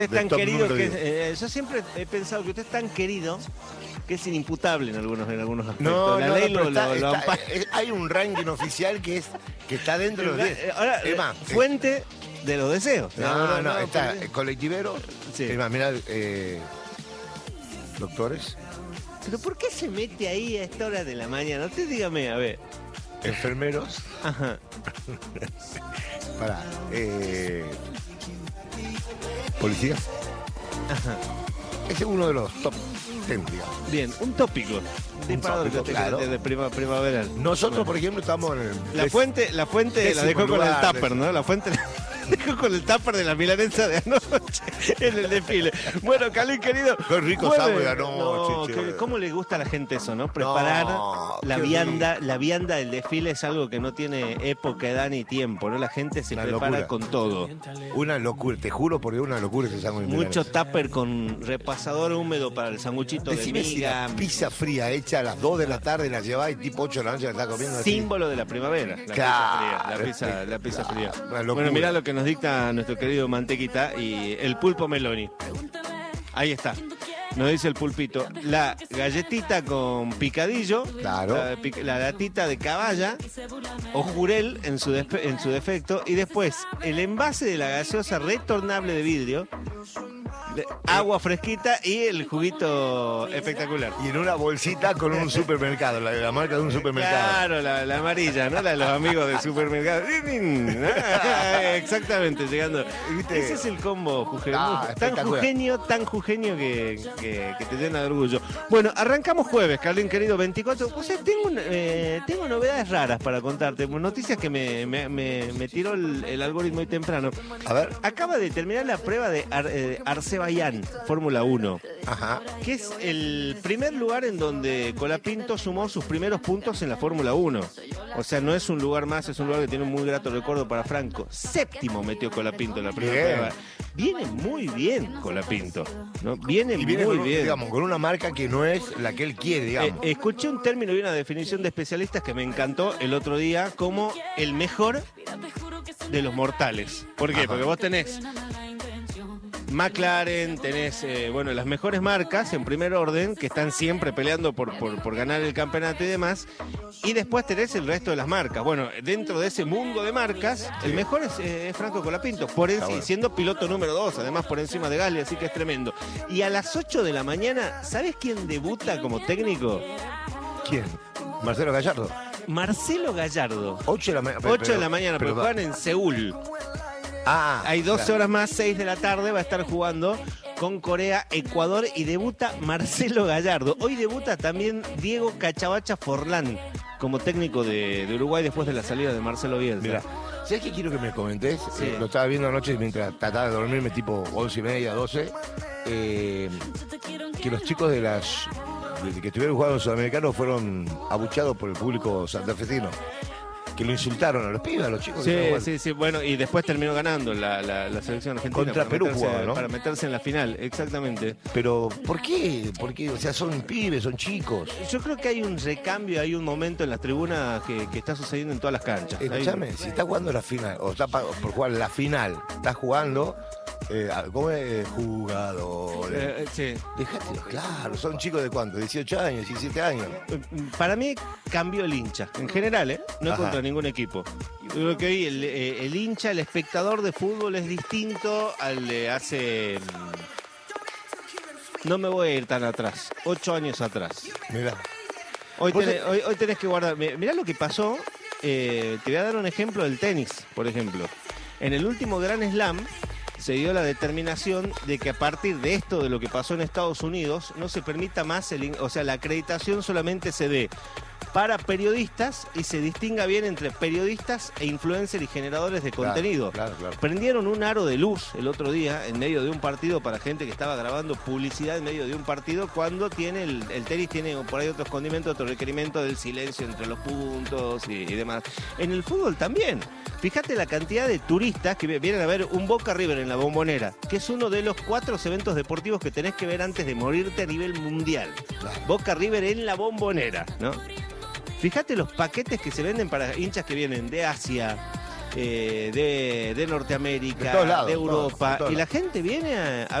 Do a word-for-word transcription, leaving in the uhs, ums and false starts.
Es tan querido que es, eh, yo siempre he pensado que usted es tan querido que es inimputable en algunos en algunos aspectos. No, la no, ley no, lo, está, lo, lo está, ampara. eh, hay un ranking oficial que es que está dentro de los diez. Ahora, Es más, fuente de los deseos. No, no, no, está porque- el colectivero. Sí. Es más, mirá, eh, doctores, Pero ¿por qué se mete ahí a esta hora de la mañana? Usted dígame, a ver. enfermeros, Ajá. para eh, policía. Ajá. Ese es uno de los top ten, digamos. Bien, un tópico. Disparador tópico, que claro. de, de prima, primaveral. Nosotros, por ejemplo, estamos en el La des- fuente, la fuente la décimo dejó con el lugar, tupper, décimo. ¿no? La fuente la dejó con el tupper de la milanesa de anoche en el desfile. Bueno, Calín, querido. Qué rico jueves- sábado de anoche, No, che. que- ¿cómo le gusta a la gente eso, no? Preparar No, la qué vianda, la vianda del desfile es algo que no tiene época, edad ni tiempo, ¿no? La gente se Una prepara locura. con todo. Una locura, te juro, porque una locura ese sándwich. Mucho milanesa. tupper con repasador húmedo para el sanguchito de Decime si miga. la pizza fría hecha a las dos de la tarde la lleváis tipo ocho de la noche la estás comiendo así. Símbolo de la primavera, la Claro, pizza fría, la pizza, la pizza fría. Una locura. Bueno, mirá lo que nos dicta nuestro querido Mantequita y el pulpo Meloni. Ahí está. Nos dice el pulpito, la galletita con picadillo, Claro. la, pic- la latita de caballa o jurel en su, despe- en su defecto, y después el envase de la gaseosa retornable de vidrio, de agua fresquita y el juguito espectacular. Y en una bolsita con un supermercado, la, la marca de un supermercado. Claro, la, la amarilla, ¿no? La de los amigos del supermercado. Ah, exactamente, llegando. ¿Viste? Ese es el combo jujeño. Ah, tan espectacular. jujeño, tan jujeño que, que, que te llena de orgullo. Bueno, arrancamos jueves, Carlín, querido, veinticuatro. O sea, tengo, un- eh, tengo novedades raras para contarte. Noticias que me, me, me, me tiró el, el algoritmo muy temprano. A ver. Acaba de terminar la prueba de Ar, eh, Azerbaiyán, Fórmula uno. Ajá. Que es el primer lugar en donde Colapinto sumó sus primeros puntos en la Fórmula uno. O sea, no es un lugar más, es un lugar que tiene un muy grato recuerdo para Franco. Séptimo metió Colapinto en la primera Bien. prueba. Viene muy bien Colapinto, ¿no? Viene, Y viene muy con, un- bien. digamos, con una marca que no es la que él quiere, Eh, digamos. escuché un término y una definición de especialistas que me encantó el otro día como el mejor de los mortales. ¿Por qué? Ajá. Porque vos tenés McLaren, tenés, eh, bueno, las mejores marcas en primer orden, que están siempre peleando por, por, por ganar el campeonato y demás, y después tenés el resto de las marcas. Bueno, dentro de ese mundo de marcas, el mejor es, eh, es Franco Colapinto, por enci- bueno. siendo piloto número dos, además por encima de Gasly, así que es tremendo. Y a las ocho de la mañana, ¿sabés quién debuta como técnico? ¿Quién? Marcelo Gallardo. Marcelo Gallardo. ocho de la mañana. ocho de la mañana, porque juegan en Seúl. Ah. Hay doce claro. horas más, seis de la tarde, va a estar jugando con Corea, Ecuador, y debuta Marcelo Gallardo. Hoy debuta también Diego Cachabacha Forlán como técnico de, de Uruguay después de la salida de Marcelo Bielsa. Mira, ¿sabes qué quiero que me comentes? Sí. Eh, lo estaba viendo anoche mientras trataba de dormirme tipo once y media, doce. Eh, que los chicos de las de que estuvieron jugando en Sudamericano fueron abucheados por el público santafesino. Que lo insultaron a los pibes, a los chicos. Sí, que juegan. sí, sí, bueno, y después terminó ganando la, la- la selección argentina. Contra para Perú meterse- jugaba, ¿no? Para meterse en la final, exactamente. Pero, ¿por qué? Porque, o sea, son pibes, son chicos. Yo creo que hay un recambio, hay un momento en las tribunas que, que está sucediendo en todas las canchas. Hay- Escúchame, si estás jugando la final, o está pa- por jugar la final, estás jugando, eh, ¿cómo es? Jugadores. Eh, sí. Dejátelo claro, son chicos de cuánto, dieciocho años, diecisiete años. Para mí cambió el hincha, en general, ¿eh? No es Ajá. contra ningún equipo. Yo creo que hoy el, eh, el hincha, el espectador de fútbol es distinto al de hace... mm, No me voy a ir tan atrás, ocho años atrás. Mirá. Hoy Vos tenés, te- hoy, hoy tenés que guardar... mi- Mirá lo que pasó, eh, te voy a dar un ejemplo del tenis, por ejemplo. En el último Grand Slam se dio la determinación de que a partir de esto, de lo que pasó en Estados Unidos, no se permita más, el, in- o sea, la acreditación solamente se dé para periodistas y se distinga bien entre periodistas e influencers y generadores de Claro, contenido. Claro, claro. Prendieron un aro de luz el otro día en medio de un partido para gente que estaba grabando publicidad en medio de un partido cuando tiene el, el tenis tiene por ahí otros condimentos, otro requerimiento del silencio entre los puntos y, y demás. En el fútbol también. Fíjate la cantidad de turistas que vienen a ver un Boca River en la Bombonera, que es uno de los cuatro eventos deportivos que tenés que ver antes de morirte a nivel mundial. Claro. Boca River en la Bombonera, ¿no? Fíjate los paquetes que se venden para hinchas que vienen de Asia, eh, de, de Norteamérica, De todos lados, de Europa, todos, de todos y la lados. gente viene a, a